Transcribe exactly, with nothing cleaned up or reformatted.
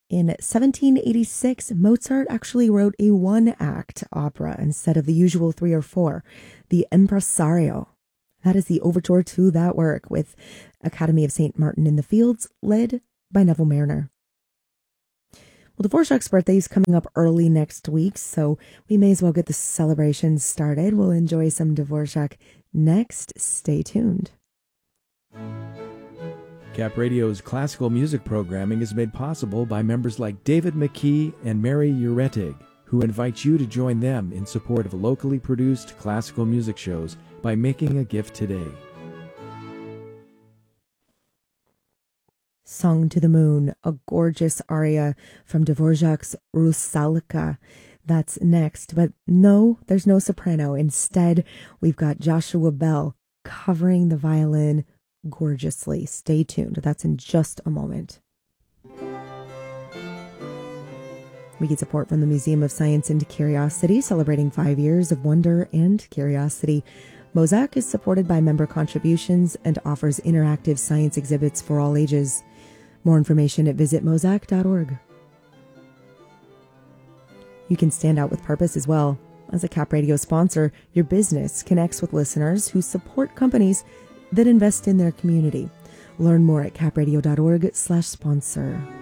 In seventeen eighty-six, Mozart actually wrote a one-act opera instead of the usual three or four, the Impresario. That is the overture to that work, with Academy of Saint Martin in the Fields, led by Neville Mariner. Well, Dvorak's birthday is coming up early next week, so we may as well get the celebrations started. We'll enjoy some Dvorak next. Stay tuned. Cap Radio's classical music programming is made possible by members like David McKee and Mary Uretig, who invite you to join them in support of locally produced classical music shows by making a gift today. Song to the Moon, a gorgeous aria from Dvorak's Rusalka. That's next, but no, there's no soprano. Instead, we've got Joshua Bell covering the violin gorgeously. Stay tuned. That's in just a moment. We get support from the Museum of Science and Curiosity, celebrating five years of wonder and curiosity. Mosaic is supported by member contributions and offers interactive science exhibits for all ages. More information at visit mosaic dot org. You can stand out with purpose as well. As a Cap Radio sponsor, your business connects with listeners who support companies that invest in their community. Learn more at capradio dot org slash sponsor.